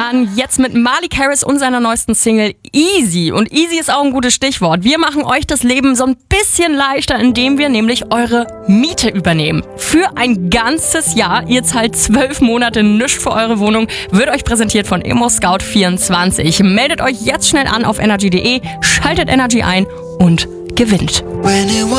an, jetzt mit Malik Harris und seiner neuesten Single Easy. Und Easy ist auch ein gutes Stichwort. Wir machen euch das Leben so ein bisschen leichter, indem wir nämlich eure Miete übernehmen. Für ein ganzes Jahr. Ihr zahlt 12 Monate nichts für eure Wohnung. Wird euch präsentiert von ImmoScout24. Meldet euch jetzt schnell an auf energy.de, schaltet Energy ein und gewinnt.